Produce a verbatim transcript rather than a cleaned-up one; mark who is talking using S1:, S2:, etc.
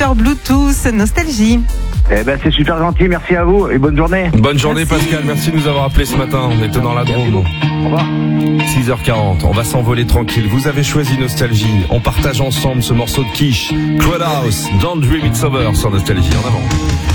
S1: écouteurs Bluetooth Nostalgie.
S2: Eh ben, c'est super gentil, merci à vous et bonne journée.
S3: Bonne journée Pascal, merci de nous avoir appelé ce matin. On était dans la Drôme.
S2: Au revoir.
S3: six heures quarante, on va s'envoler tranquille. Vous avez choisi Nostalgie. On partage ensemble ce morceau de quiche. Crowdhouse, Don't Dream It's Over sur Nostalgie. En avant.